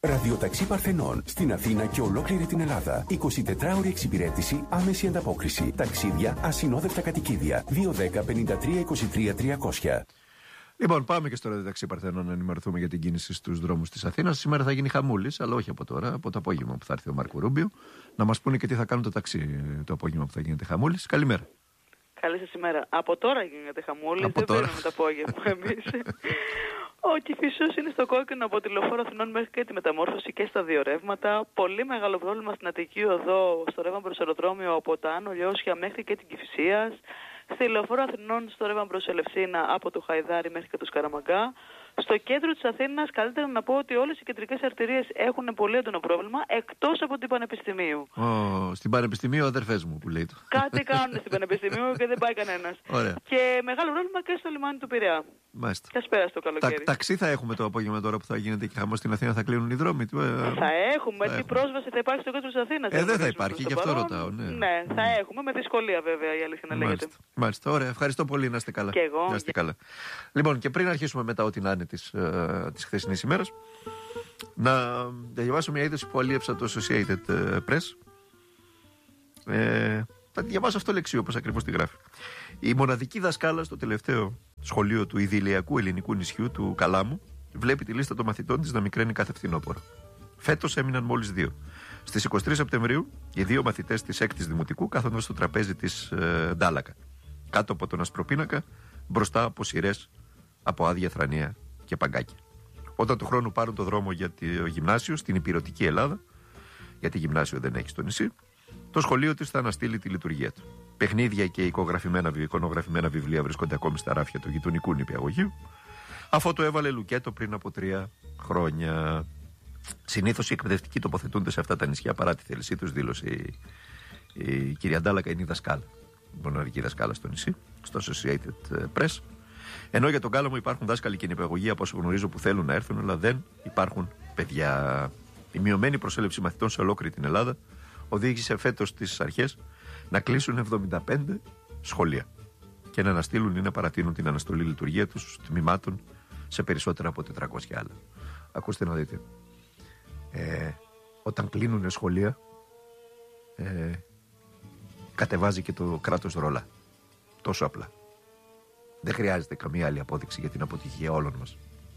Ραδιοταξί Παρθενών στην Αθήνα και ολόκληρη την Ελλάδα. 24ωρη εξυπηρέτηση, άμεση ανταπόκριση. Ταξίδια, ασυνόδευτα κατοικίδια. 210-53-23-300. Λοιπόν, πάμε και στο Ραδιοταξί Παρθενών να ενημερωθούμε για την κίνηση στους δρόμους της Αθήνας. Σήμερα θα γίνει χαμούλης, αλλά όχι από τώρα, από το απόγευμα που θα έρθει ο Μάρκο Ρούμπιο. Να μας πούνε και τι θα κάνουν το ταξί το απόγευμα που θα γίνεται χαμούλης. Καλημέρα. Καλή σας ημέρα. Από τώρα γίνεται χαμούλης, δεν παίρνουμε το απόγευμα εμείς. Ο Κηφισός είναι στο κόκκινο από τη Λεωφόρο Αθηνών μέχρι και τη Μεταμόρφωση και στα δύο ρεύματα. Πολύ μεγάλο πρόβλημα στην Αττική Οδό, στο ρεύμα προς αεροδρόμιο από τα Άνω Λιώσια μέχρι και την Κηφισίας. Στη Λεωφόρο Αθηνών, στο ρεύμα προς Ελευσίνα από το Χαϊδάρι μέχρι και το Σκαραμαγκά. Στο κέντρο της Αθήνας, καλύτερα να πω ότι όλες οι κεντρικές αρτηρίες έχουν πολύ έντονο πρόβλημα, εκτός από την Πανεπιστημίου. Στην Πανεπιστημίου, αδερφές μου που λέει το. Κάτι κάνουν στην Πανεπιστημίου και δεν πάει κανένας. Και μεγάλο πρόβλημα και στο λιμάνι του Πειραιά. Μάλιστα. Και ας πέρασε το καλοκαίρι. Ταξί θα έχουμε το απόγευμα τώρα που θα γίνεται και χαμός στην Αθήνα, θα κλείνουν οι δρόμοι. Θα έχουμε. Τι πρόσβαση θα υπάρχει στο κέντρο της Αθήνας? Δεν θα υπάρχει, γι' αυτό ρωτάω. Ναι, θα έχουμε, με δυσκολία βέβαια η αλήθεια να λέγεται. Μάλιστα, ωραία. Ευχαριστώ πολύ, να είστε καλά. Και εγώ. Να είστε καλά. Λοιπόν, και πριν αρχίσουμε μετά ό,τι να είναι της χθεσινής ημέρας, να διαβάσω μια είδηση που αλίευσα το Associated Press. Θα τη διαβάσω αυτό λεξίο, όπως ακριβώς τη γράφει. Η μοναδική δασκάλα στο τελευταίο σχολείο του ιδηλιακού ελληνικού νησιού του Καλάμου βλέπει τη λίστα των μαθητών της να μικραίνει κάθε φθινόπωρο. Φέτος έμειναν μόλις 2. Στις 23 Σεπτεμβρίου, οι 2 μαθητές της 6ης Δημοτικού κάθονταν στο τραπέζι της Ντάλακα, κάτω από τον Ασπροπίνακα, μπροστά από σειρές από άδεια θρανία και παγκάκια. Όταν του χρόνου πάρουν το δρόμο για το γυμνάσιο στην υπηρετική Ελλάδα, γιατί γυμνάσιο δεν έχει στο νησί, το σχολείο της θα αναστείλει τη λειτουργία του. Παιχνίδια και εικονογραφημένα βιβλία βρίσκονται ακόμη στα ράφια του γειτονικού νηπιαγωγείου, αφού το έβαλε λουκέτο πριν από 3 χρόνια. Συνήθως οι εκπαιδευτικοί τοποθετούνται σε αυτά τα νησιά παρά τη θέλησή τους, δήλωσε η κυρία Ντάλακα, είναι η δασκάλα, η μοναδική δασκάλα στο νησί, στο Associated Press. Ενώ για τον Κάλαμο υπάρχουν δάσκαλοι και νηπιαγωγοί, από όσο γνωρίζω, που θέλουν να έρθουν, αλλά δεν υπάρχουν παιδιά. Η μειωμένη προσέλευση μαθητών σε ολόκληρη την Ελλάδα οδήγησε φέτος στις αρχές να κλείσουν 75 σχολεία και να αναστείλουν ή να παρατείνουν την αναστολή λειτουργία τους τμήματων σε περισσότερα από 400 άλλα. Ακούστε να δείτε. Όταν κλείνουν σχολεία, κατεβάζει και το κράτος ρόλα. Τόσο απλά. Δεν χρειάζεται καμία άλλη απόδειξη για την αποτυχία όλων μας.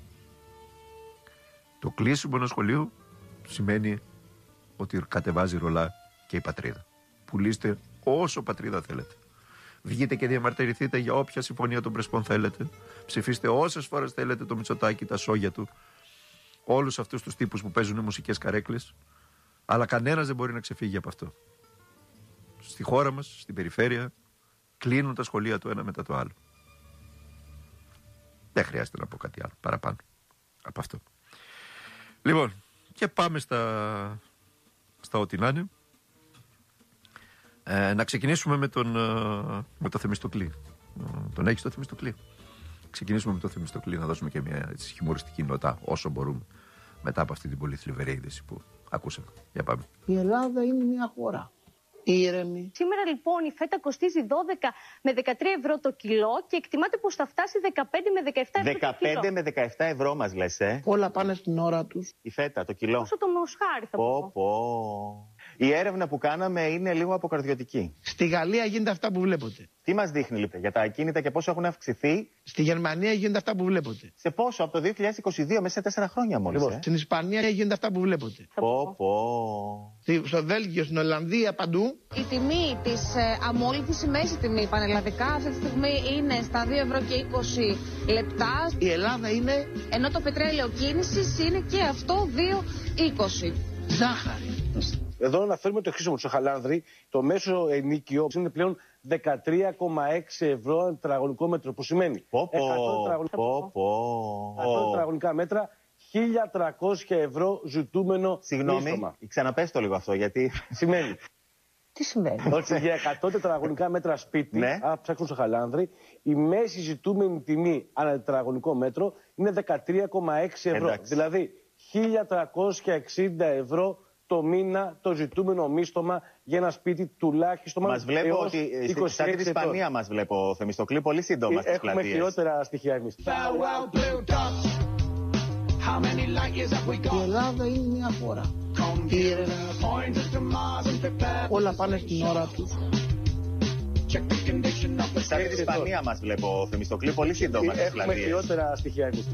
Το κλείσιμο ενός σχολείου σημαίνει ότι κατεβάζει ρολά και η πατρίδα. Πουλήστε όσο πατρίδα θέλετε. Βγείτε και διαμαρτυρηθείτε για όποια συμφωνία των Πρεσπών θέλετε. Ψηφίστε όσες φορές θέλετε το Μητσοτάκη, τα σόγια του, όλους αυτούς τους τύπους που παίζουν μουσικές καρέκλες. Αλλά κανένας δεν μπορεί να ξεφύγει από αυτό. Στη χώρα μας, στην περιφέρεια, κλείνουν τα σχολεία το ένα μετά το άλλο. Δεν χρειάζεται να πω κάτι άλλο παραπάνω από αυτό. Λοιπόν, και πάμε στα ό,τι να είναι. Να ξεκινήσουμε με το Θεμιστοκλή. Τον έχεις το Θεμιστοκλή? Ξεκινήσουμε με το Θεμιστοκλή, να δώσουμε και μια χιουμοριστική νότα όσο μπορούμε μετά από αυτή την πολύ θλιβερή είδηση που ακούσαμε. Για πάμε. Η Ελλάδα είναι μια χώρα ήρεμη. Σήμερα λοιπόν η φέτα κοστίζει 12 με 13 ευρώ το κιλό και εκτιμάται πως θα φτάσει 15 με 17 ευρώ το κιλό. 15 με 17 ευρώ μας λες, Όλα πάνε στην ώρα τους. Η φέτα, το κιλό. Όσο το μοσχάρι θα πω. Η έρευνα που κάναμε είναι λίγο αποκαρδιωτική. Στη Γαλλία γίνεται αυτά που βλέπετε. Τι μας δείχνει λοιπόν για τα ακίνητα και πόσο έχουν αυξηθεί? Στη Γερμανία γίνεται αυτά που βλέπετε. Σε πόσο? Από το 2022 μέσα σε 4 χρόνια μόλις. Στην Ισπανία γίνεται αυτά που βλέπετε. Στο Βέλγιο, στην Ολλανδία, παντού. Η τιμή της αμόλυφης, η μέση τιμή πανελλαδικά αυτή τη στιγμή είναι στα 2 ευρώ και 20 λεπτά. Η Ελλάδα είναι. Ενώ το πετρέλαιο κίνησης είναι και αυτό 2,20. Ζάχαρη. Εδώ αναφέρουμε το εξής όμως, στο Χαλάνδρη, το μέσο ενίκιο είναι πλέον 13,6 ευρώ ανά τετραγωνικό μέτρο, που σημαίνει 100 τετραγωνικά μέτρα, 1.300 ευρώ ζητούμενο. Συγγνώμη, ξαναπες το λίγο αυτό, γιατί σημαίνει. Τι σημαίνει? Ότι για 100 τετραγωνικά μέτρα σπίτι, αν ψάξουν στο Χαλάνδρη, η μέση ζητούμενη τιμή ανά τετραγωνικό μέτρο είναι 13,6 ευρώ. Δηλαδή 1.360 ευρώ το μήνα το ζητούμενο μίστομα για ένα σπίτι τουλάχιστον. Μας βλέπω ότι σαν την Ισπανία μας βλέπω, Θεμιστοκλή, πολύ σύντομα στις πλατείες. Έχουμε χειρότερα στοιχεία εμείς. Η Ελλάδα είναι μια χώρα. Όλα πάνε στην ώρα τους. Σαν την Ισπανία μας βλέπω, Θεμιστοκλή, πολύ σύντομα. Έχουμε χειρότερα στοιχεία.